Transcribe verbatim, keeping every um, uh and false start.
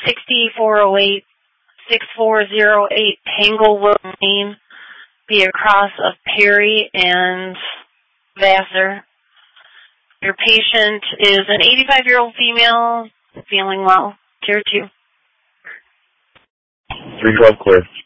sixty-four oh eight, six four oh eight Tanglewood Lane, be across of Perry and Vassar. Your patient is an eighty-five-year-old female, feeling well. Tier two. three twelve clear.